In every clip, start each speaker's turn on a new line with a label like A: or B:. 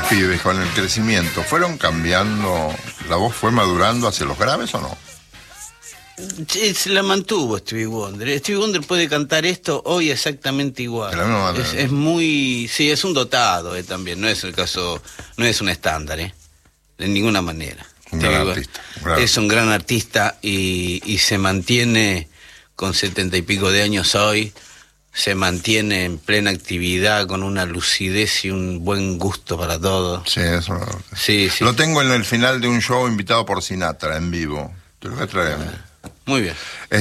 A: pibes con el crecimiento fueron cambiando, la voz fue madurando hacia los graves o no?
B: Sí, se la mantuvo Stevie Wonder. Stevie Wonder puede cantar esto hoy exactamente igual.
A: De la misma manera.
B: Es muy... Sí, es un dotado también, no es el caso, no es un estándar, de ninguna manera.
A: Un gran artista.
B: Es un gran artista y se mantiene con 70 y pico de años hoy, se mantiene en plena actividad con una lucidez y un buen gusto para todo.
A: Sí, eso.
B: Sí, sí.
A: Lo tengo en el final de un show invitado por Sinatra en vivo. Te lo voy a traer.
B: Muy bien.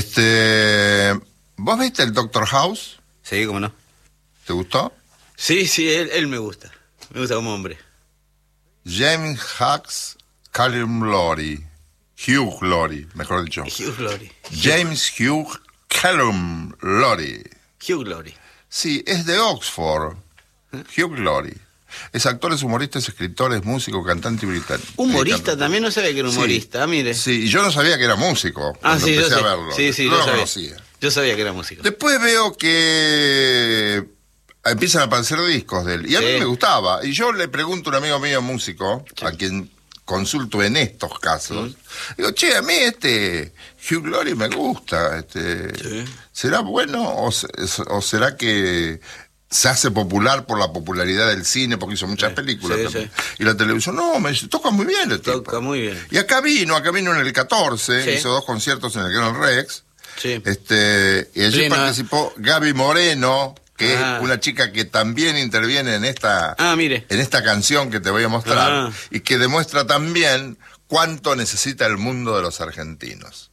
A: ¿Vos viste el Doctor House?
B: Sí, cómo no.
A: ¿Te gustó?
B: Sí, sí, él me gusta. Me gusta como hombre.
A: James Hughes Callum Laurie. Hugh Laurie, mejor dicho.
B: Hugh Laurie.
A: James Hugh Callum Laurie.
B: Hugh Laurie.
A: Sí, es de Oxford. Hugh Laurie. Es actor, es humorista, es escritor, es músico, cantante británico.
B: ¿Humorista? También no sabía que era humorista,
A: sí,
B: mire.
A: Sí, y yo no sabía que era músico cuando
B: sí,
A: empecé a verlo.
B: Sí, sí,
A: no
B: yo
A: lo
B: sabía.
A: conocía.
B: Yo sabía que era músico.
A: Después veo que empiezan a aparecer discos de él. Y a mí me gustaba. Y yo le pregunto a un amigo mío músico, a quien consulto en estos casos, digo, che, a mí Hugh Laurie me gusta. ¿Será bueno o será que se hace popular por la popularidad del cine, porque hizo muchas películas también? Y la televisión, no, me dice, toca muy bien el tipo.
B: Toca muy bien.
A: Y acá vino en el 14, hizo 2 conciertos en el Gran Rex.
B: Sí.
A: Y allí participó Gaby Moreno, que es una chica que también interviene en esta canción que te voy a mostrar, y que demuestra también cuánto necesita el mundo de los argentinos.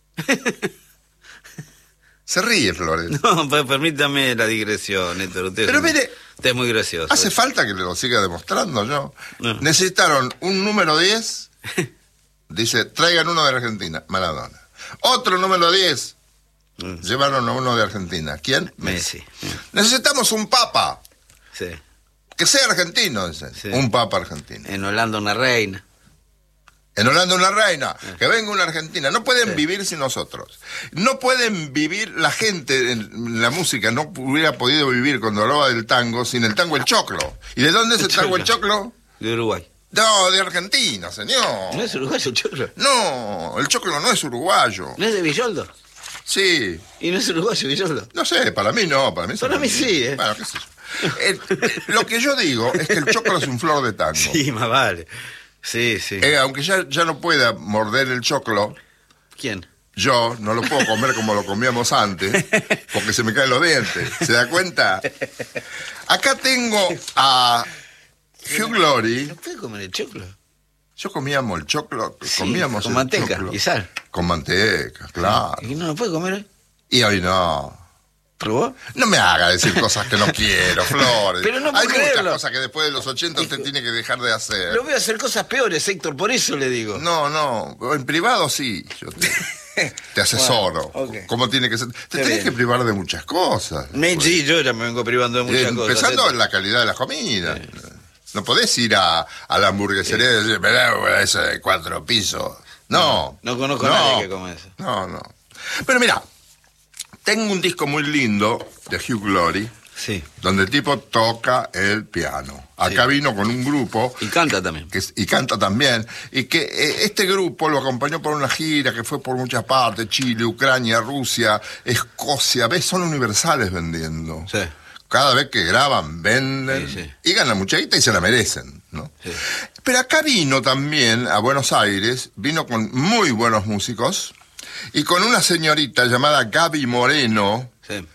A: Se ríe, Flores.
B: No, pues permítame la digresión, Héctor.
A: Pero mire,
B: usted es muy gracioso.
A: ¿Hace falta que lo siga demostrando yo?
B: No.
A: Necesitaron un número 10, dice, traigan uno de Argentina, Maradona. Otro número 10, llevaron a uno de Argentina. ¿Quién?
B: Messi.
A: Necesitamos un papa.
B: Sí.
A: Que sea argentino, dicen. Sí. Un papa argentino.
B: En Holanda una reina.
A: En Holanda una reina, que venga una argentina. No pueden vivir sin nosotros. No pueden vivir, la gente en la música no hubiera podido vivir cuando hablaba del tango sin el tango el choclo. ¿Y de dónde es el tango el choclo?
B: De Uruguay.
A: No, de Argentina, señor.
B: ¿No es uruguayo el choclo?
A: No, el choclo no es uruguayo.
B: ¿No es de Villoldo?
A: Sí.
B: ¿Y no es uruguayo Villoldo?
A: No sé, para mí no, para mí
B: sí,
A: Bueno, qué sé yo. Lo que yo digo es que el choclo es un flor de tango.
B: Sí, más vale. Sí, sí.
A: Aunque ya no pueda morder el choclo.
B: ¿Quién?
A: Yo no lo puedo comer como lo comíamos antes, porque se me caen los dientes. ¿Se da cuenta? Acá tengo a Hugh Laurie.
B: ¿No puede comer el choclo?
A: Yo comíamos el choclo.
B: Comíamos con manteca y sal.
A: Con manteca, claro.
B: ¿Y no lo puede comer hoy?
A: Y hoy no.
B: ¿Probó?
A: No me haga decir cosas que no quiero, Flores.
B: Pero no
A: hay
B: puedo
A: muchas
B: creerlo.
A: cosas que después de los 80 usted tiene que dejar de hacer.
B: Lo voy a hacer cosas peores, Héctor, por eso le digo.
A: No, en privado sí, yo te asesoro.
B: Bueno,
A: ¿Cómo tiene que ser? Te tenés que privar de muchas cosas.
B: Sí, yo ya me vengo privando de muchas cosas.
A: Empezando en la calidad de la comida. No podés ir a la hamburguesería y decir, mirá, eso de 4 pisos. No.
B: No conozco a nadie que come eso.
A: No. Pero mira, tengo un disco muy lindo de Hugh Laurie, donde el tipo toca el piano. Acá vino con un grupo.
B: Y canta también.
A: Y canta también. Y que este grupo lo acompañó por una gira que fue por muchas partes: Chile, Ucrania, Rusia, Escocia. ¿Ves? Son universales vendiendo.
B: Sí.
A: Cada vez que graban, venden, y ganan mucha guita y se la merecen, ¿no? Sí. Pero acá vino también a Buenos Aires, vino con muy buenos músicos, y con una señorita llamada Gaby Moreno,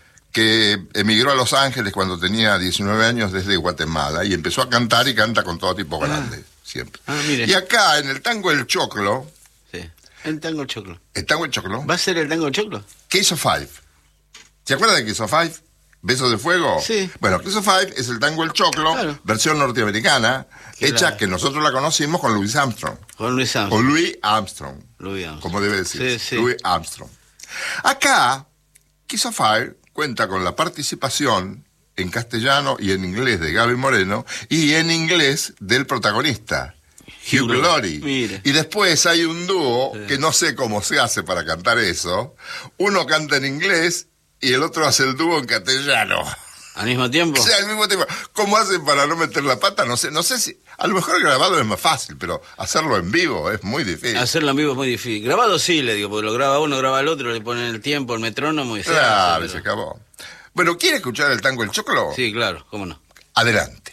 A: que emigró a Los Ángeles cuando tenía 19 años desde Guatemala, y empezó a cantar y canta con todo tipo grande, siempre. Y acá, en el tango El Choclo...
B: Sí, el tango El Choclo.
A: ¿El tango El Choclo?
B: ¿Va a ser el tango El Choclo?
A: Case of Five. ¿Se acuerdan de Case of Five? ¿Besos de Fuego?
B: Sí.
A: Bueno, Case of Five es el tango El Choclo, versión norteamericana, hecha que nosotros la conocimos con Louis Armstrong.
B: Con Louis Armstrong.
A: O Louis Armstrong.
B: Louis Armstrong.
A: Como debe decir.
B: Sí.
A: Louis Armstrong. Acá, Kiss of Fire cuenta con la participación en castellano y en inglés de Gaby Moreno y en inglés del protagonista, Hugh Laurie.
B: Mire.
A: Y después hay un dúo que no sé cómo se hace para cantar eso. Uno canta en inglés y el otro hace el dúo en castellano.
B: ¿Al mismo tiempo?
A: O sea, al mismo tiempo. ¿Cómo hacen para no meter la pata? No sé si... A lo mejor grabado es más fácil, pero hacerlo en vivo es muy difícil.
B: Hacerlo en vivo es muy difícil. Grabado sí, le digo, porque lo graba uno, graba el otro, le ponen el tiempo, el metrónomo y se
A: Claro,
B: hace,
A: se acabó. Bueno, ¿quiere escuchar el tango El Choclo?
B: Sí, claro, cómo no.
A: Adelante.